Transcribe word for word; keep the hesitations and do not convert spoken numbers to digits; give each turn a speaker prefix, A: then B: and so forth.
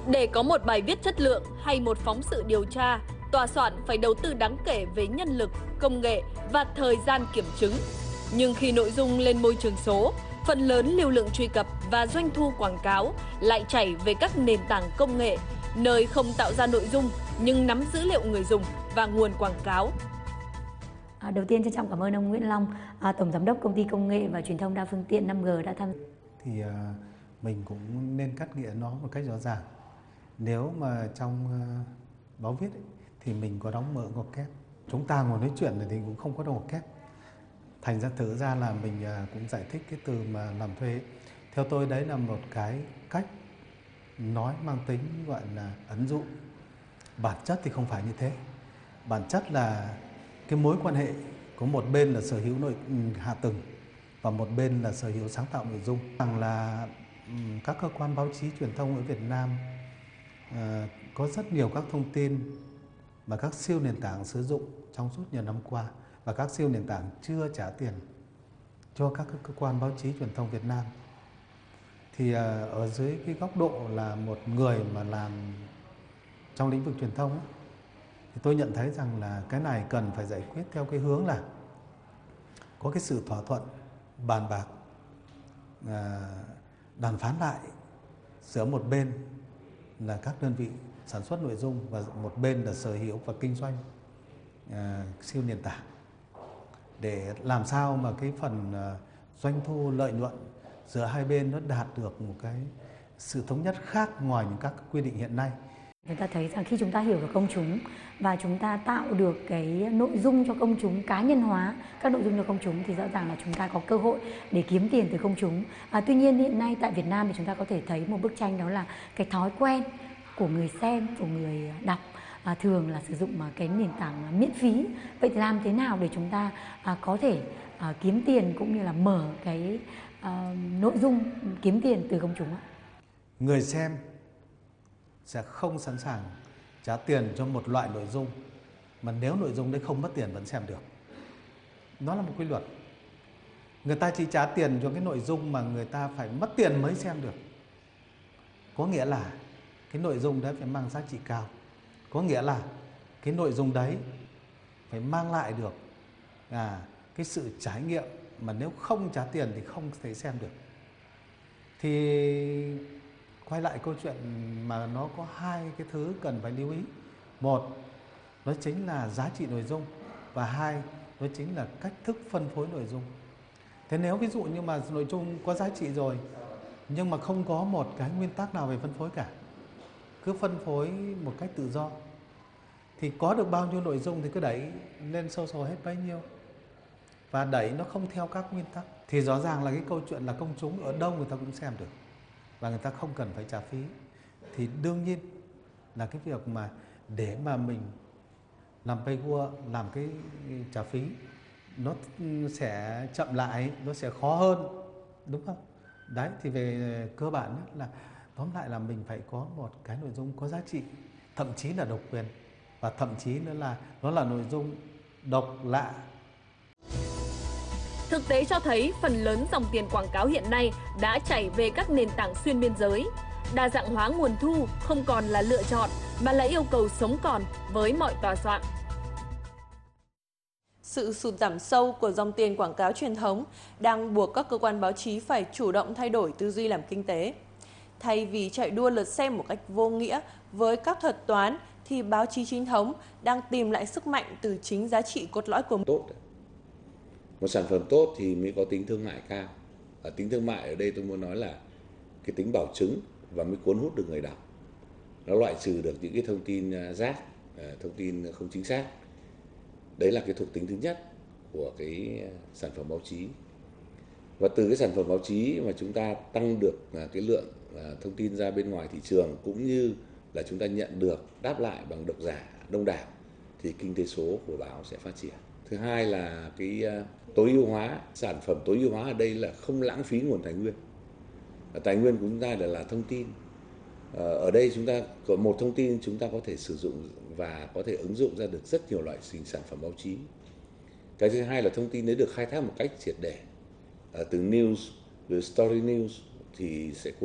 A: Để có một bài viết chất lượng hay một phóng sự điều tra, tòa soạn phải đầu tư đáng kể về nhân lực, công nghệ và thời gian kiểm chứng. Nhưng khi nội dung lên môi trường số, phần lớn lưu lượng truy cập và doanh thu quảng cáo lại chảy về các nền tảng công nghệ, nơi không tạo ra nội dung nhưng nắm dữ liệu người dùng và nguồn quảng cáo.
B: À, đầu tiên trân trọng cảm ơn ông Nguyễn Long, à, Tổng Giám đốc Công ty Công nghệ và Truyền thông đa phương tiện năm G đã tham gia.
C: Thì à, mình cũng nên cắt nghĩa nó một cách rõ ràng. Nếu mà trong à, báo viết ấy, thì mình có đóng mở ngoặc kép. Chúng ta ngồi nói chuyện này thì cũng không có ngoặc kép. Thành ra thử ra là mình à, cũng giải thích cái từ mà làm thuê. Theo tôi đấy là một cái cách nói mang tính gọi là ẩn dụ. Bản chất thì không phải như thế. Bản chất là cái mối quan hệ của một bên là sở hữu nội hạ tầng và một bên là sở hữu sáng tạo nội dung. Rằng là các cơ quan báo chí truyền thông ở Việt Nam uh, có rất nhiều các thông tin mà các siêu nền tảng sử dụng trong suốt nhiều năm qua, và các siêu nền tảng chưa trả tiền cho các cơ quan báo chí truyền thông Việt Nam. Thì uh, ở dưới cái góc độ là một người mà làm trong lĩnh vực truyền thông ấy, thì tôi nhận thấy rằng là cái này cần phải giải quyết theo cái hướng là có cái sự thỏa thuận, bàn bạc, đàm phán lại giữa một bên là các đơn vị sản xuất nội dung và một bên là sở hữu và kinh doanh siêu nền tảng, để làm sao mà cái phần doanh thu lợi nhuận giữa hai bên nó đạt được một cái sự thống nhất khác ngoài những các quy định hiện nay.
B: Chúng ta thấy rằng khi chúng ta hiểu được công chúng và chúng ta tạo được cái nội dung cho công chúng, cá nhân hóa các nội dung cho công chúng, thì rõ ràng là chúng ta có cơ hội để kiếm tiền từ công chúng. À, tuy nhiên hiện nay tại Việt Nam thì chúng ta có thể thấy một bức tranh, đó là cái thói quen của người xem, của người đọc à, thường là sử dụng cái nền tảng miễn phí. Vậy thì làm thế nào để chúng ta à, có thể à, kiếm tiền cũng như là mở cái à, nội dung kiếm tiền từ công chúng ạ?
C: Người xem sẽ không sẵn sàng trả tiền cho một loại nội dung mà nếu nội dung đấy không mất tiền vẫn xem được. Nó là một quy luật. Người ta chỉ trả tiền cho cái nội dung mà người ta phải mất tiền mới xem được. Có nghĩa là cái nội dung đấy phải mang giá trị cao. Có nghĩa là cái nội dung đấy phải mang lại được à, cái sự trải nghiệm mà nếu không trả tiền thì không thể xem được. Thì quay lại câu chuyện mà nó có hai cái thứ cần phải lưu ý. Một, đó chính là giá trị nội dung. Và hai, đó chính là cách thức phân phối nội dung. Thế nếu ví dụ như mà nội dung có giá trị rồi, nhưng mà không có một cái nguyên tắc nào về phân phối cả, cứ phân phối một cách tự do, thì có được bao nhiêu nội dung thì cứ đẩy lên social hết bấy nhiêu. Và đẩy nó không theo các nguyên tắc, thì rõ ràng là cái câu chuyện là công chúng ở đâu người ta cũng xem được, và người ta không cần phải trả phí. Thì đương nhiên là cái việc mà để mà mình làm paywall, làm cái trả phí, nó sẽ chậm lại, nó sẽ khó hơn, đúng không? Đấy, thì về cơ bản nhất là tóm lại là mình phải có một cái nội dung có giá trị, thậm chí là độc quyền, và thậm chí nữa là nó là nội dung độc lạ.
A: Thực tế cho thấy phần lớn dòng tiền quảng cáo hiện nay đã chảy về các nền tảng xuyên biên giới. Đa dạng hóa nguồn thu không còn là lựa chọn mà là yêu cầu sống còn với mọi tòa soạn.
D: Sự sụt giảm sâu của dòng tiền quảng cáo truyền thống đang buộc các cơ quan báo chí phải chủ động thay đổi tư duy làm kinh tế. Thay vì chạy đua lượt xem một cách vô nghĩa với các thuật toán, thì báo chí chính thống đang tìm lại sức mạnh từ chính giá trị cốt lõi của mình.
E: Tốt. Một sản phẩm tốt thì mới có tính thương mại cao. Ở tính thương mại ở đây tôi muốn nói là cái tính bảo chứng và mới cuốn hút được người đọc. Nó loại trừ được những cái thông tin rác, thông tin không chính xác. Đấy là cái thuộc tính thứ nhất của cái sản phẩm báo chí. Và từ cái sản phẩm báo chí mà chúng ta tăng được cái lượng thông tin ra bên ngoài thị trường, cũng như là chúng ta nhận được đáp lại bằng độc giả đông đảo, thì kinh tế số của báo sẽ phát triển. Thứ hai là cái tối ưu hóa, sản phẩm tối ưu hóa ở đây là không lãng phí nguồn tài nguyên. Tài nguyên của chúng ta là, là thông tin. Ở đây chúng ta có một thông tin chúng ta có thể sử dụng và có thể ứng dụng ra được rất nhiều loại hình sản phẩm báo chí. Cái thứ hai là thông tin đấy được khai thác một cách triệt để, từ news, từ story news thì sẽ